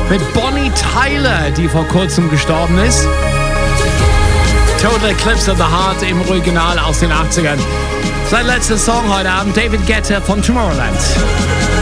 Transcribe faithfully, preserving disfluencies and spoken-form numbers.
mit Bonnie Tyler, die vor kurzem gestorben ist. Total Eclipse of the Heart im Original aus den achtzigern. Sein letzter Song heute Abend, David Guetta von Tomorrowland.